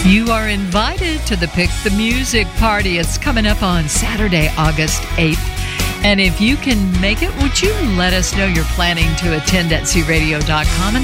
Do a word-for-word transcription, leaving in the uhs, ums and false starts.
You are invited to the Pick the Music party. It's coming up on Saturday, August eighth. And if you can make it, would you let us know you're planning to attend at c radio dot com? And